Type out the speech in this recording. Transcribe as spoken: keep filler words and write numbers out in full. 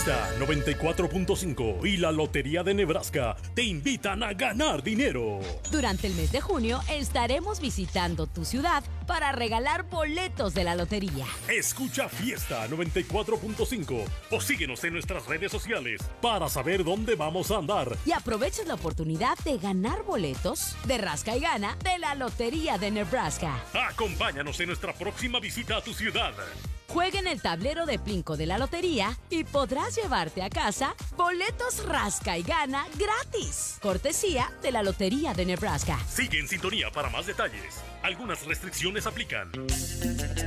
Fiesta noventa y cuatro punto cinco y la Lotería de Nebraska te invitan a ganar dinero. Durante el mes de junio estaremos visitando tu ciudad para regalar boletos de la lotería. Escucha Fiesta noventa y cuatro punto cinco o síguenos en nuestras redes sociales para saber dónde vamos a andar. Y aproveches la oportunidad de ganar boletos de Rasca y Gana de la Lotería de Nebraska. Acompáñanos en nuestra próxima visita a tu ciudad. Juega en el tablero de Plinko de la lotería y podrás llevarte a casa boletos Rasca y Gana gratis. Cortesía de la Lotería de Nebraska. Sigue en sintonía para más detalles. Algunas restricciones aplican.